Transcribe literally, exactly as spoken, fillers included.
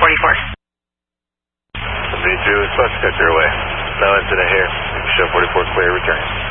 forty-four. seventy-two is suspect your way. No incident here. Show forty-four clear, return.